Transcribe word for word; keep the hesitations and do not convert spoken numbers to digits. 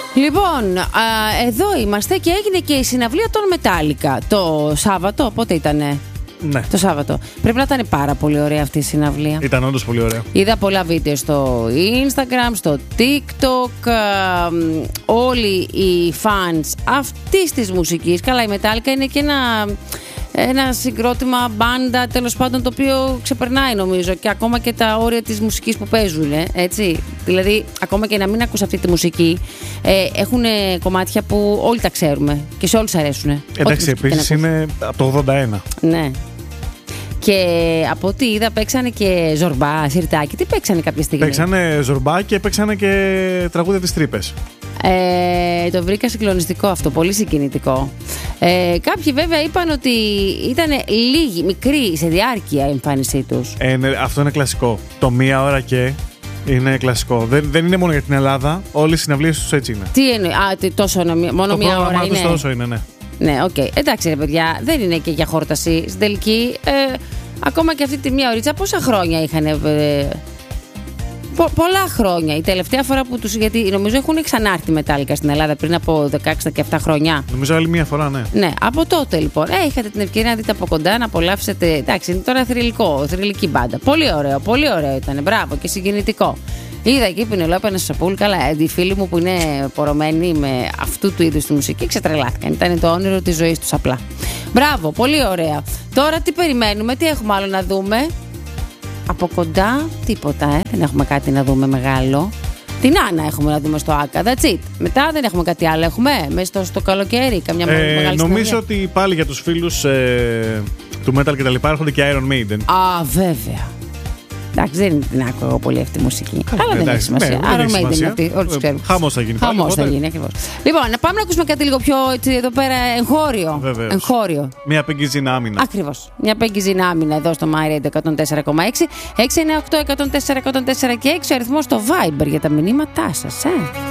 Λοιπόν, α, εδώ είμαστε και έγινε και η συναυλία των Metallica το Σάββατο. Πότε ήτανε? Ναι. Το Σάββατο. Πρέπει να ήταν πάρα πολύ ωραία αυτή η συναυλία. Ήταν όντως πολύ ωραία. Είδα πολλά βίντεο στο Instagram, στο TikTok. Α, όλοι οι fans αυτής της μουσικής. Καλά, η Metallica είναι και ένα, ένα συγκρότημα μπάντα, τέλος πάντων, το οποίο ξεπερνάει νομίζω και ακόμα και τα όρια της μουσικής που παίζουν, έτσι. Δηλαδή, ακόμα και να μην ακούς αυτή τη μουσική, ε, έχουν κομμάτια που όλοι τα ξέρουμε και σε όλους αρέσουν. Εντάξει, επίσης είναι από το ογδόντα ένα. Ναι. Και από ό,τι είδα, παίξανε και Ζορμπά, Σιρτάκι. Τι παίξανε κάποια στιγμή? Παίξανε Ζορμπά και παίξανε και τραγούδια της Τρύπες. Ε, το βρήκα συγκλονιστικό αυτό, πολύ συγκινητικό. Ε, κάποιοι βέβαια είπαν ότι ήταν λίγη, μικρή σε διάρκεια η εμφάνισή τους. Ε, ναι, αυτό είναι κλασικό. Το μία ώρα και είναι κλασικό. Δεν, δεν είναι μόνο για την Ελλάδα, όλες οι συναυλίες τους έτσι είναι. Τι εννοεί? Α, τι, τόσο, μόνο το μία ώρα είναι. Τόσο είναι, ναι. Ναι, οκ. Okay. Εντάξει, ρε παιδιά, δεν είναι και για χόρταση. Στην τελική, ε, ακόμα και αυτή τη μία ωρίτσα, πόσα χρόνια είχαν. Ε, πο, πολλά χρόνια. Η τελευταία φορά που τους. Γιατί νομίζω έχουν ξανάρθει Metallica στην Ελλάδα πριν από δεκαέξι δεκαεπτά χρόνια. Νομίζω άλλη μία φορά, ναι. Ναι, από τότε λοιπόν. Ε, είχατε την ευκαιρία να δείτε από κοντά, να απολαύσετε. Εντάξει, είναι τώρα θρυλικό, θρυλική μπάντα. Πολύ ωραίο, πολύ ωραίο ήταν. Μπράβο και συγκινητικό. Είδα εκεί που είναι ο Πενε Σαπούλ. Καλά, οι φίλοι μου που είναι πορωμένοι με αυτού του είδους τη μουσική ξετρελάθηκαν. Ήταν το όνειρο της ζωής τους απλά. Μπράβο, πολύ ωραία. Τώρα τι περιμένουμε, τι έχουμε άλλο να δούμε? Από κοντά τίποτα, ε. Δεν έχουμε κάτι να δούμε μεγάλο. Την Άννα έχουμε να δούμε στο Άκα, that's it. Μετά δεν έχουμε κάτι άλλο. Έχουμε μέσα στο, στο καλοκαίρι καμιά ε, μεγάλη νομίζω συνεργία. ότι πάλι για τους φίλους ε, του metal και τα λοιπά έρχονται και Iron Maiden. Α, βέβαια. Εντάξει, δεν την άκουγα εγώ πολύ αυτή τη μουσική. Καλά, αλλά δεν έχει σημασία. Άρα Maiden είναι αυτή. Όλοι του ξέρουμε. Χαμός θα γίνει. Χαμός θα γίνει, ακριβώς. Λοιπόν, να πάμε να ακούσουμε κάτι λίγο πιο έτσι, εδώ πέρα εγχώριο. Βεβαίως. Εγχώριο. Μια πέγγιζίνα άμυνα. Ακριβώς. Μια πέγγιζίνα άμυνα εδώ στο My Radio εκατόν τέσσερα κόμμα έξι. έξι εννιά οκτώ εκατόν τέσσερα εκατόν τέσσερα και έξι ο αριθμός στο Viber για τα μηνύματά σας. Ε.